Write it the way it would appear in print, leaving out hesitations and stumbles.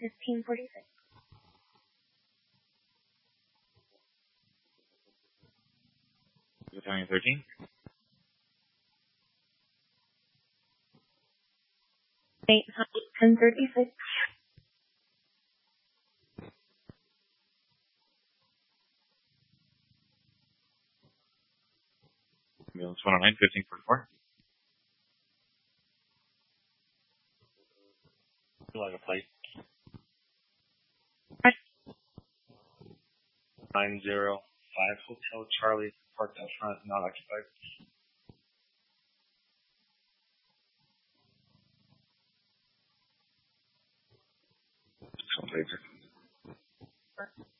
1546. Battalion 13. St. 1036. Ambulance 109, 1544. Like a plate. 905 Hotel Charlie, parked out front, not occupied. Some laser.